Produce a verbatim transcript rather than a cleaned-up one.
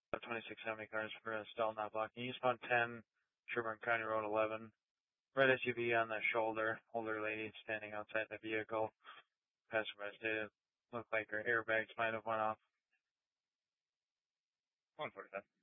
twenty-six seventy cars for a stall not blocking. Eastbound ten, Sherburne County Road eleven. Red S U V on the shoulder. Older lady standing outside the vehicle. Passerby stated looked like her airbags might have went off. one forty-seven.